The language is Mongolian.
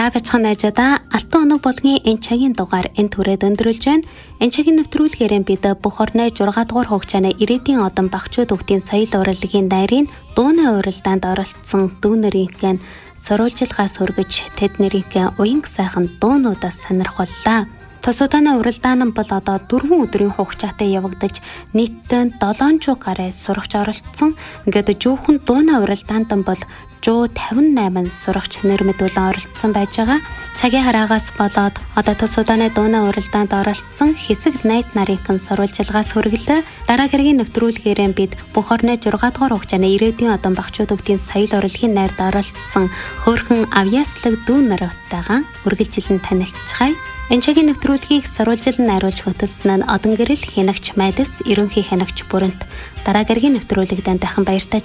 Та бачхан найзуудаа алтан өнөг болгоны энэ цагийн дугаар энэ түрээд өндөрлж байна. Энэ цагийн нэвтрүүлгээр бид бүх орны 6 дугаар хугацааны ирээдүйн одон багчууд өгтийн соёл урлагийн дайрын дууны уралдаанд оролцсон дүүнэрийн сурвалжилгаас өргөж тэднэрийн уян сайхан дуунуудаас сонирхоллоо. Тосууданы уралдаан бол одоо 4 өдрийн хугацаатай явагдаж нийтдээ 700 гаруй сурагч оролцсон. Ингээд жүүхэн дууны уралдаанд бол 158 сурагч нэрмэдүүлэн оролцсон байж байгаа. Цагийн хараагаас болоод одоо тосууданы дууны уралдаанд оролцсон хэсэг найз нарын сурвалжилгаас хүргэлээ. Дараа хэргийн нэвтрүүлгээрээ бид бүх орны 6 дугаар хугацааны ирээдүйн одон багчууд өгтийн соёл урлагийн найрд оролцсон хөөрхөн авьяаслаг дүүн наруудтайгаа үргэлжлэн танилцгаая. Энэ цагийн нэвтрүүлгийг сурвалжилан найруулж хөтөлсөн нь Одон гэрэл хянагч Майлс, ерөнхий хянагч Бүрэнт. Дараа хэргийн нэвтрүүлэгтэн дахин баяртай